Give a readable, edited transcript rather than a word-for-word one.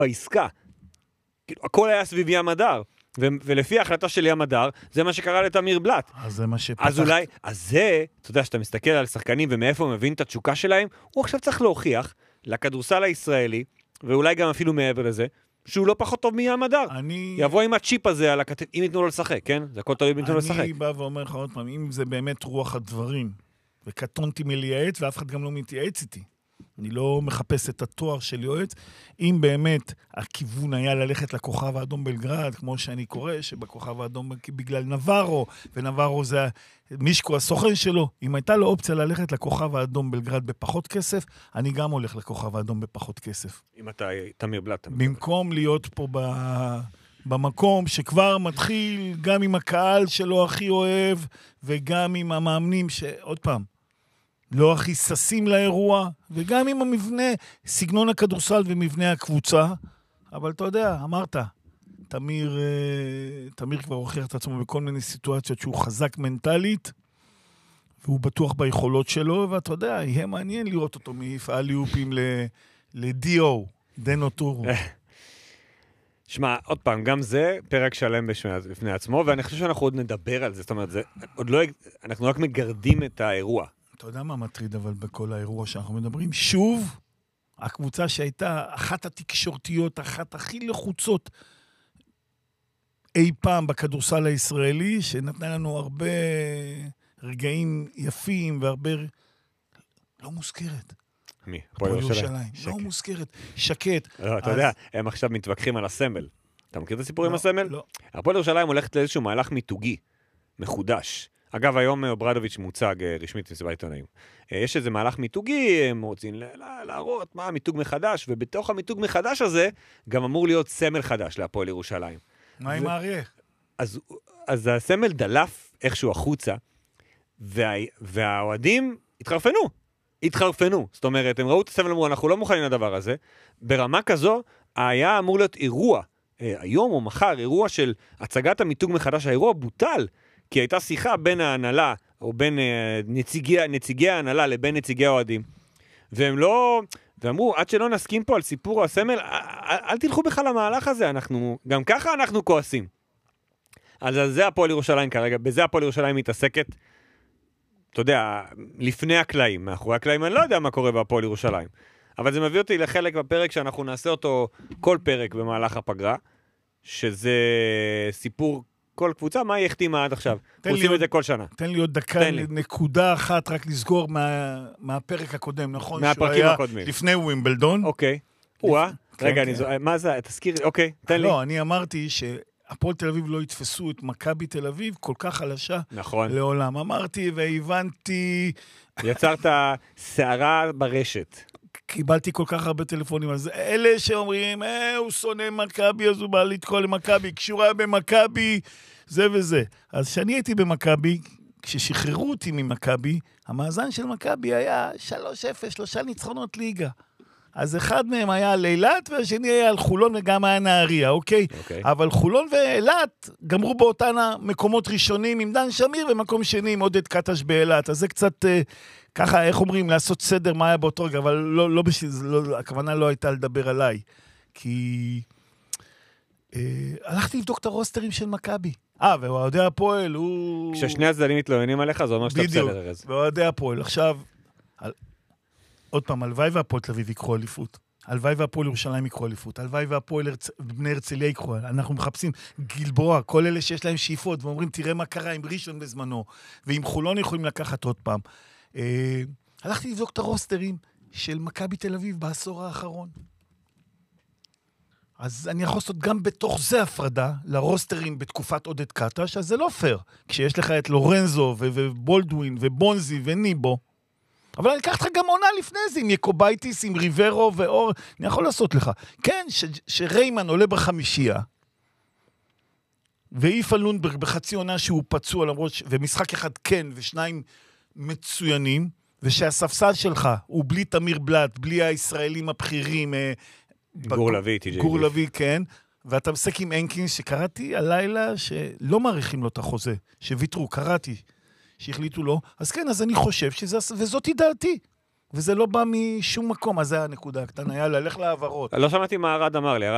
העסקה. הכל היה סביב ים הדר. ולפי ההחלטה של ים הדר, זה מה שקרה לתמיר בלט. אז זה מה שפתח. אז אולי, אז זה, אתה יודע, שאתה מסתכל על שחקנים ומאיפה הוא מבין את התשוקה שלהם, הוא עכשיו צריך להוכיח לכדורסל הישראלי, ואולי גם אפילו מעבר לזה, שהוא לא פחות טוב מים הדר. יבוא עם הצ'יפ הזה על הכתב, אם ייתנו לו לשחק, כן? זה הכל תלוי אם ייתנו לו לשחק. אני בא ואומר לך עוד פעם, אם זה באמת רוח הדברים, וקטונתי מלייעץ, ואף אחד גם לא מתייעץ איתי. אני לא מחפש את התואר של יועץ. אם באמת הכיוון היה ללכת לכוכב האדום בלגרד, כמו שאני קורא, שבכוכב האדום בגלל נברו, ונברו זה מישקו הסוכן שלו, אם הייתה לו אופציה ללכת לכוכב האדום בלגרד בפחות כסף, אני גם הולך לכוכב האדום בפחות כסף. אם אתה תמיר בלט. במקום להיות פה במקום שכבר מתחיל גם עם הקהל שלו הכי אוהב, וגם עם המאמנים שעוד פעם, לא הכי ססים לאירוע, וגם עם המבנה, סגנון הכדורסל ומבנה הקבוצה, אבל אתה יודע, אמרת, תמיר כבר הוכיח את עצמו בכל מיני סיטואציות שהוא חזק מנטלית, והוא בטוח ביכולות שלו, ואתה יודע, יהיה מעניין לראות אותו מפעל ליופים לדיו, דנו טורו. שמע, עוד פעם, גם זה פרק שלם בפני עצמו, ואני חושב שאנחנו עוד נדבר על זה, זאת אומרת, עוד לא, אנחנו רק מגרדים את האירוע. אתה יודע מה מטריד אבל בכל האירוע שאנחנו מדברים? שוב, הקבוצה שהייתה אחת התקשורתיות, אחת הכי לחוצות אי פעם בכדורסל הישראלי, שנתנה לנו הרבה רגעים יפים והרבה... לא מוזכרת. מי? הפועל ירושלים. לא מוזכרת. שקט. לא, אתה יודע, הם עכשיו מתווכחים על הסמל. אתה מכיר את הסיפור עם הסמל? לא. הפועל ירושלים הולכת לאיזשהו מהלך מיתוגי, מחודש. אגב, היום אוברדוביץ' מוצג רשמית במסיבת עיתונאים. יש איזה מהלך מיתוגי, הם רוצים להראות מה המיתוג מחדש, ובתוך המיתוג מחדש הזה, גם אמור להיות סמל חדש להפועל ירושלים. מה עם האריה? אז הסמל דלף איכשהו החוצה, והאוהדים התחרפנו. זאת אומרת, הם ראו את הסמל, אמרו, אנחנו לא מוכנים לדבר הזה. ברמה כזו, היה אמור להיות אירוע, היום או מחר, אירוע של הצגת המיתוג מחדש, האירוע בוטל, כי הייתה שיחה בין ההנהלה, או בין נציגי ההנהלה לבין נציגי האוהדים. והם לא, ואמרו, עד שלא נסכים פה על סיפור הסמל, אל תלכו בכלל למהלך הזה, גם ככה אנחנו כועסים. אז זה הפועל ירושלים כרגע, בזה הפועל ירושלים מתעסקת, אתה יודע, לפני הקלעים, מאחורי הקלעים, אני לא יודע מה קורה בהפועל ירושלים. אבל זה מביא אותי לחלק בפרק שאנחנו נעשה אותו כל פרק במהלך הפגרה, שזה סיפור כל קבוצה, מה היא החתימה עד עכשיו? עושים את זה כל שנה. תן לי עוד דקה, נקודה אחת, רק לסגור מהפרק הקודם, נכון? מהפרקים הקודמים. לפני ווימבלדון. אוקיי. רגע, מה זה? תזכיר, אוקיי, תן לי. לא, אני אמרתי שהפועל תל אביב לא יתפסו את מכבי תל אביב כל כך חלשה לעולם. אמרתי והבנתי... יצרת שערה ברשת. קיבלתי כל כך הרבה טלפונים על זה. אלה שאומרים, הוא שונא מכבי, אז הוא בא לתקוע למכבי, קשורה במכבי, זה וזה. אז כשאני הייתי במכבי, כששחררו אותי ממכבי, המאזן של מכבי היה 3-0, 3 ניצחונות ליגה. אז אחד מהם היה על אילת, והשני היה על חולון וגם היה נהריה, אוקיי? אבל חולון ואילת גמרו באותן מקומות ראשונים עם דן שמיר, ומקום שני עם עודד קטש באילת. אז זה קצת... ככה, איך אומרים, לעשות סדר מה היה באותו רגע, אבל לא הכוונה לא הייתה לדבר עליי. כי הלכתי לבדוק את הרוסטרים של מכבי. ואוהדי הפועל הוא... כששני הצדדים מתלוננים עליך, זה אומר שאתה בסדר. בדיוק, ואוהדי הפועל. עכשיו, עוד פעם, הלוואי והפועל תל אביב יקחו אליפות. הלוואי והפועל ירושלים יקחו אליפות. הלוואי והפועל בני הרצליה יקחו. אנחנו מחפשים גלבוע, כל אלה שיש להם שאיפות, ואומרים, תראה מה קרה עם ראשון בזמנו, ועם חולון יכולים לקחת עוד פעם. הלכתי לבדוק את הרוסטרים של מכבי תל אביב בעשור האחרון. אז אני יכול לעשות גם בתוך זה הפרדה לרוסטרים בתקופת עודד קטש, אז זה לא פייר. כשיש לך את לורנזו ובולדווין ובונזי וניבו, אבל אני אקח לך גם עונה לפני זה, עם יקובייטיס, עם ריברו ואור, אני יכול לעשות לך. כן, שריימן עולה בחמישייה, ואיפה לונדברג בחצי עונה שהוא פצוע, למרות ומשחק אחד כן ושניים מצוינים, ושהספסל שלך הוא בלי תמיר בלט, בלי הישראלים הבכירים, גור לוי, כן, ואתה מסק עם אנקינס, שקראתי הלילה שלא מעריכים לו את החוזה, שוויתרו, קראתי, שהחליטו לו, אז כן, אז אני חושב וזאת היא דעתי, וזה לא בא משום מקום, אז זה הנקודה הקטנה, יאללה, לך לעברות. לא שמעתי מה ארד אמר לי,